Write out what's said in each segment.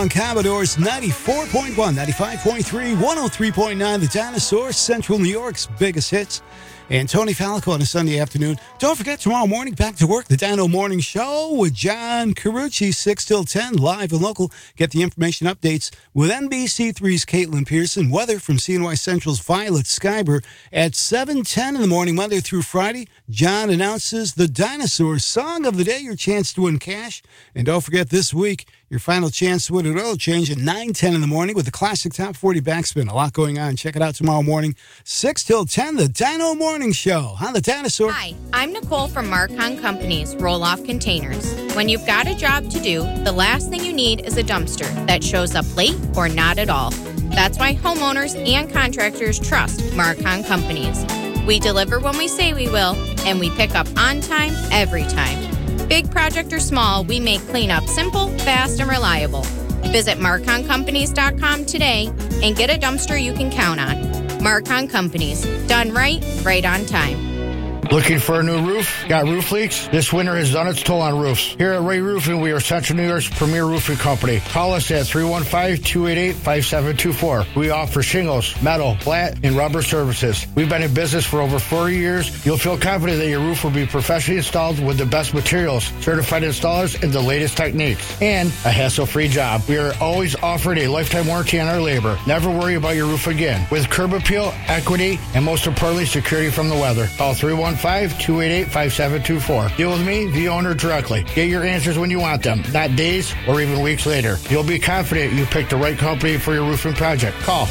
On Commodores 94.1, 95.3, 103.9, the Dinosaur, Central New York's biggest hits. And Tony Falco on a Sunday afternoon. Don't forget, tomorrow morning, back to work, the Dino Morning Show with John Carucci, 6 till 10, live and local. Get the information updates with NBC3's Caitlin Pearson. Weather from CNY Central's Violet Skyber at 7:10 in the morning, Monday through Friday. John announces the Dinosaur Song of the Day, your chance to win cash. And don't forget, this week, your final chance to win an oil change at 9:10 in the morning with the classic Top 40 backspin. A lot going on. Check it out tomorrow morning, 6 till 10, the Dino Morning Show on the Dinosaur. Hi, I'm Nicole from Marcon Companies Roll-Off Containers. When you've got a job to do, the last thing you need is a dumpster that shows up late or not at all. That's why homeowners and contractors trust Marcon Companies. We deliver when we say we will, and we pick up on time, every time. Big project or small, we make cleanup simple, fast, and reliable. Visit MarconCompanies.com today and get a dumpster you can count on. Marcon Companies. Done right, right on time. Looking for a new roof? Got roof leaks? This winter has done its toll on roofs. Here at Ray Roofing, we are Central New York's premier roofing company. Call us at 315-288-5724. We offer shingles, metal, flat, and rubber services. We've been in business for over 40 years. You'll feel confident that your roof will be professionally installed with the best materials, certified installers, and the latest techniques, and a hassle-free job. We are always offering a lifetime warranty on our labor. Never worry about your roof again. With curb appeal, equity, and most importantly, security from the weather. Call 315-288-5724. Deal with me, the owner, directly. Get your answers when you want them, not days or even weeks later. You'll be confident you picked the right company for your roofing project. Call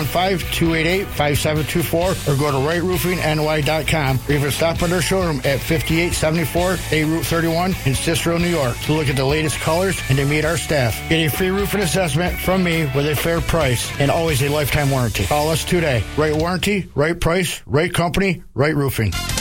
315-288-5724 or go to rightroofingny.com or even stop at our showroom at 5874 A Route 31 in Cicero, New York to look at the latest colors and to meet our staff. Get a free roofing assessment from me with a fair price and always a lifetime warranty. Call us today. Right warranty, right price, right company, right roofing.